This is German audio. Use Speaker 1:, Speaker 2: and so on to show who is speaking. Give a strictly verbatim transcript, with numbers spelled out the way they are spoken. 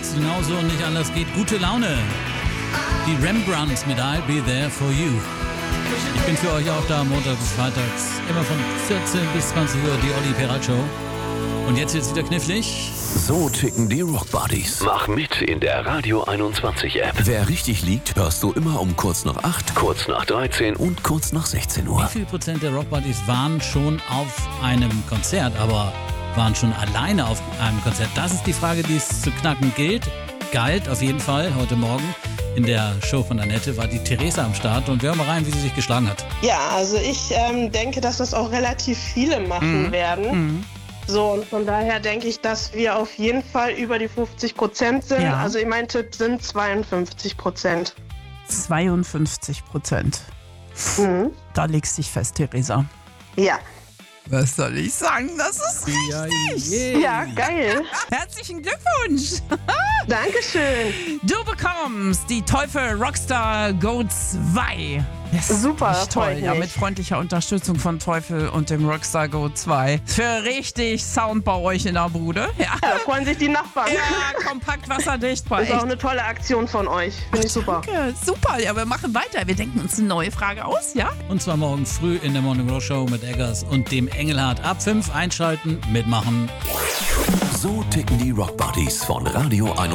Speaker 1: es genauso und nicht anders geht. Gute Laune. Die Rembrandts mit I'll Be There For You. Ich bin für euch auch da, Montag bis Freitags. Immer von vierzehn bis zwanzig Uhr, die Olli Perat Show. Und jetzt wird's wieder knifflig.
Speaker 2: So ticken die Rockbuddies.
Speaker 3: Mach mit in der Radio einundzwanzig App.
Speaker 2: Wer richtig liegt, hörst du immer um kurz nach acht,
Speaker 3: Kurz nach dreizehn
Speaker 2: und kurz nach sechzehn
Speaker 1: Wie
Speaker 2: Uhr.
Speaker 1: viel Prozent der Rockbuddies waren schon auf einem Konzert, aber waren schon alleine auf einem Konzert? Das ist die Frage, die es zu knacken gilt. Galt auf jeden Fall heute Morgen. In der Show von Annette war die Theresa am Start und wir hören mal rein, wie sie sich geschlagen hat.
Speaker 4: Ja, also ich ähm, denke, dass das auch relativ viele machen
Speaker 1: Mhm.
Speaker 4: werden.
Speaker 1: Mhm.
Speaker 4: So, und von daher denke ich, dass wir auf jeden Fall über die fünfzig Prozent sind.
Speaker 5: Ja.
Speaker 4: Also mein Tipp sind zweiundfünfzig Prozent.
Speaker 5: zweiundfünfzig Prozent.
Speaker 4: Mhm.
Speaker 5: Da legst dich fest, Theresa.
Speaker 4: Ja.
Speaker 5: Was soll ich sagen? Das ist
Speaker 1: Ja,
Speaker 5: richtig.
Speaker 1: yeah.
Speaker 4: Ja, geil.
Speaker 5: Herzlichen Glückwunsch.
Speaker 4: Dankeschön.
Speaker 5: Du bekommst die Teufel Rockstar Go zwei. Das ist
Speaker 4: Super,
Speaker 5: wirklich toll.
Speaker 4: freut
Speaker 5: Ja,
Speaker 4: mich.
Speaker 5: mit freundlicher Unterstützung von Teufel und dem Rockstar Go zwei. Für richtig Sound bei euch in der Bude. Ja,
Speaker 4: Ja, da freuen sich die Nachbarn.
Speaker 5: ja kompakt wasserdicht. War
Speaker 4: Das ist auch
Speaker 5: echt.
Speaker 4: eine tolle Aktion von euch. Finde ich super.
Speaker 5: Danke, super. Ja, wir machen weiter. Wir denken uns eine neue Frage aus, ja?
Speaker 1: Und zwar morgen früh in der Morning Row Show mit Eggers und dem Engelhardt. Ab fünf einschalten, mitmachen.
Speaker 2: So ticken die Rockbuddies von Radio einundzwanzig.